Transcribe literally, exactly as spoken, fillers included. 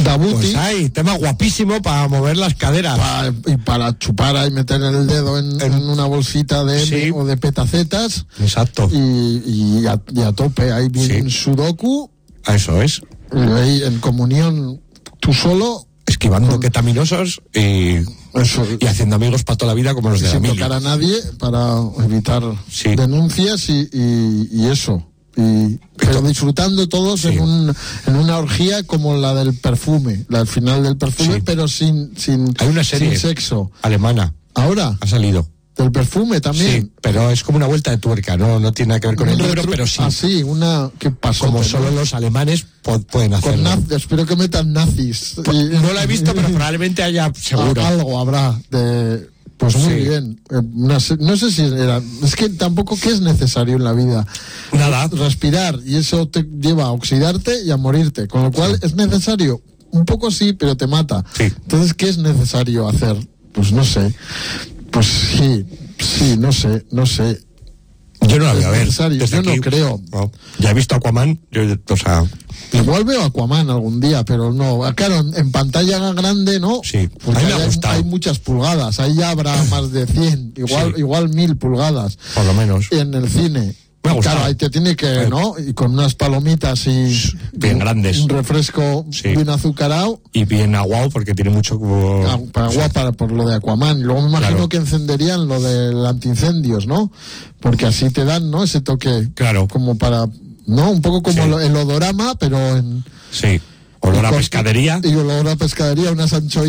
Dabuti. Pues hay, tema guapísimo para mover las caderas. Pa, y para chupar ahí, meter el dedo en, en, en una bolsita de M sí. o de petacetas. Exacto. Y, y, a, y a tope, ahí bien sí. Sudoku. Eso es. Ahí en comunión, tú solo. Esquivando con... ketaminosos y, Eso. y haciendo amigos para toda la vida como los de la mili. Sin tocar a nadie para evitar sí. denuncias y, y, y eso. Y, pero disfrutando todos sí. en, un, en una orgía como la del perfume, la del final del perfume, sí. pero sin, sin, Hay una serie sin sexo. Alemana. ¿Ahora? Ha salido. Del perfume también. Sí, pero es como una vuelta de tuerca, no, no tiene nada que ver con un el libro, retro... pero sí. Ah, sí, una... ¿Qué pasó? Como solo los alemanes po- pueden hacerlo. Naz... Espero que metan nazis. Pues, y... No lo he visto, pero probablemente haya, seguro. Algo habrá de... Pues muy sí. bien. No sé, no sé si era... Es que tampoco que es necesario en la vida. Nada. Respirar, y eso te lleva a oxidarte y a morirte. Con lo cual, sí. ¿es necesario? Un poco sí, pero te mata. Sí. Entonces, ¿qué es necesario hacer? Pues no sé. Pues sí, sí, no sé, no sé. Yo no la voy a ver. Desde yo aquí, no creo. No. Ya he visto Aquaman, yo, o sea... Igual veo Aquaman algún día, pero no. Claro, en, en pantalla grande, ¿no? Sí, porque a mí me ha hay, gustado. hay muchas pulgadas, ahí ya habrá más de cien, igual, sí. igual mil pulgadas. Por lo menos. En el cine. Me ha gustado. Claro, ahí te tiene que, sí. ¿no? Y con unas palomitas y... Bien grandes. Un refresco sí. bien azucarado. Y bien aguado, porque tiene mucho... Ah, para agua, para, por lo de Aquaman. Luego me imagino claro. que encenderían lo del antiincendios, ¿no? Porque así te dan, ¿no? Ese toque. Claro. Como para... ¿No? Un poco como sí. el odorama, pero en... Sí. Olor a pescadería. Y olor a pescadería, unas anchoitas.